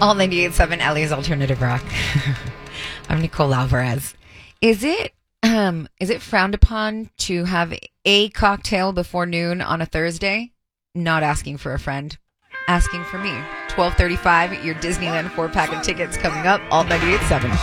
All 98.7 LA's Alternative Rock. I'm Nicole Alvarez. Is it frowned upon to have a cocktail before noon on a Thursday? Not asking for a friend. Asking for me. 12:35, your Disneyland 4-pack of tickets coming up. All 98.7.